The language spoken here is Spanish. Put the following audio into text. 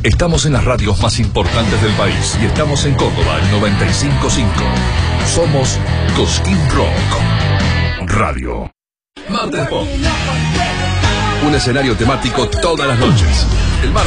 Estamos en las radios más importantes del país y estamos en Córdoba, el 95.5. Somos Cosquín Rock Radio. Martes Pop. Un escenario temático todas las noches. El martes